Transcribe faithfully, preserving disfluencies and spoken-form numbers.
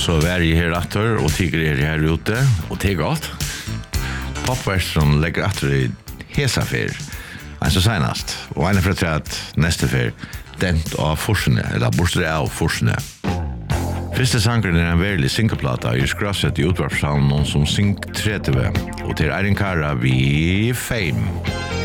så är jag här åter och tycker er här ute och det är gott. Popversion lägger åter i hesa för. Alltså senast. Och en för att nästa för dent av forsene eller borster av forsene. Första sangren är en väldigt singelplata i skrasset i utvarpshallen någon som synk trettio och till Eirin Kara vi Fame.